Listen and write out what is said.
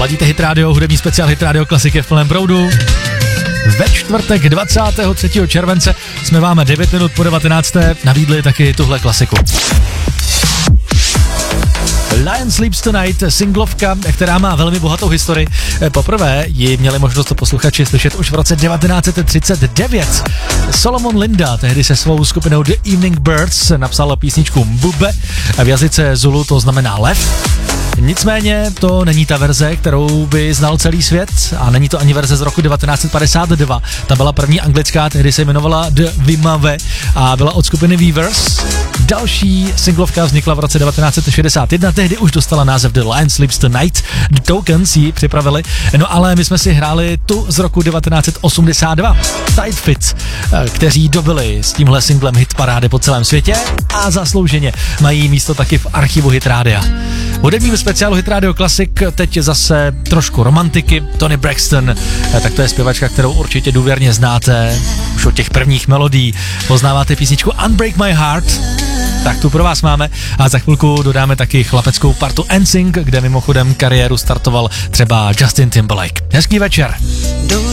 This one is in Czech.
Ladíte Hit Radio, hudební speciál Hit Radio klasiky v plném proudu. Ve čtvrtek 23. července jsme vám 9 minut po 19. nabídli taky tuhle klasiku. Lion Sleeps Tonight, singlovka, která má velmi bohatou historii. Poprvé ji měli možnost posluchači slyšet už v roce 1939. Solomon Linda tehdy se svou skupinou The Evening Birds napsal písničku Mbube. V jazyce Zulu to znamená lev. Nicméně to není ta verze, kterou by znal celý svět a není to ani verze z roku 1952. Ta byla první anglická, tehdy se jmenovala The Vimave a byla od skupiny Weavers. Další singlovka vznikla v roce 1961, tehdy už dostala název The Lion Sleeps Tonight, The Tokens ji připravili, no ale my jsme si hráli tu z roku 1982, Tight Fit, kteří dobili s tímhle singlem hit parády po celém světě a zaslouženě mají místo taky v archivu Hit Rádia. V hudebním speciálu Hit Radio Classic teď zase trošku romantiky. Toni Braxton, tak to je zpěvačka, kterou určitě důvěrně znáte. Už od těch prvních melodií poznáváte písničku Unbreak My Heart. Tak tu pro vás máme a za chvilku dodáme taky chlapeckou partu NSYNC, kde mimochodem kariéru startoval třeba Justin Timberlake. Hezký večer.